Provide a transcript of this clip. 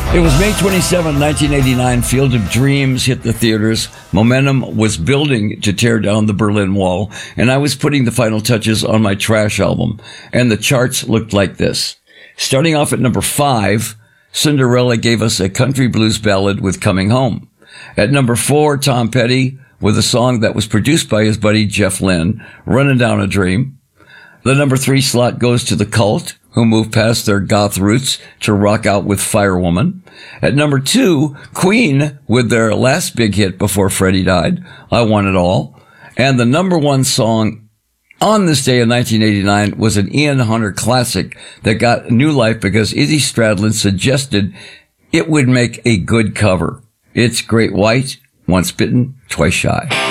It was May 27, 1989. Field of Dreams hit the theaters. Momentum was building to tear down the Berlin Wall, and I was putting the final touches on my Trash album. And the charts looked like this. Starting off at number 5, Cinderella gave us a country blues ballad with Coming Home. At number 4, Tom Petty with a song that was produced by his buddy Jeff Lynne, Running Down a Dream. The number 3 slot goes to The Cult, who moved past their goth roots to rock out with Firewoman. At number 2, Queen with their last big hit before Freddie died, I Want It All. And the number 1 song on this day in 1989 was an Ian Hunter classic that got new life because Izzy Stradlin suggested it would make a good cover. It's Great White, Once Bitten, Twice Shy.